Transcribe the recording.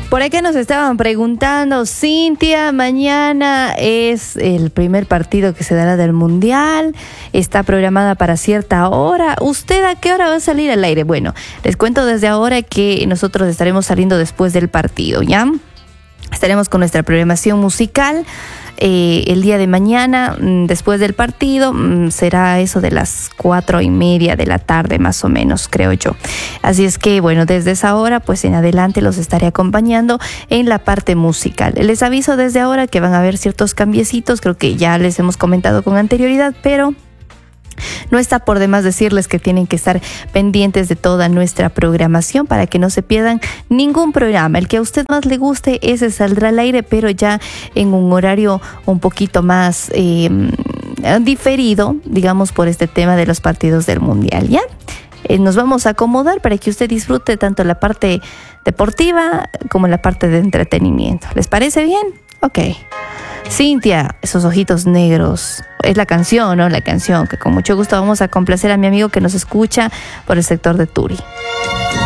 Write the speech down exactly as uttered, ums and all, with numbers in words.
Por acá nos estaban preguntando, Cintia, mañana es el primer partido que se dará del Mundial, está programada para cierta hora. ¿Usted a qué hora va a salir al aire? Bueno, les cuento desde ahora que nosotros estaremos saliendo después del partido, ¿ya? Estaremos con nuestra programación musical. Eh, el día de mañana, después del partido, será eso de las cuatro y media de la tarde, más o menos, creo yo. Así es que, bueno, desde esa hora, pues en adelante los estaré acompañando en la parte musical. Les aviso desde ahora que van a haber ciertos cambiecitos, creo que ya les hemos comentado con anterioridad, pero no está por demás decirles que tienen que estar pendientes de toda nuestra programación para que no se pierdan ningún programa. El que a usted más le guste, ese saldrá al aire, pero ya en un horario un poquito más eh, diferido, digamos, por este tema de los partidos del Mundial, ¿ya? Eh, nos vamos a acomodar para que usted disfrute tanto la parte deportiva como la parte de entretenimiento. ¿Les parece bien? Ok. Cintia, esos ojitos negros, es la canción, ¿no? La canción que con mucho gusto vamos a complacer a mi amigo que nos escucha por el sector de Turi.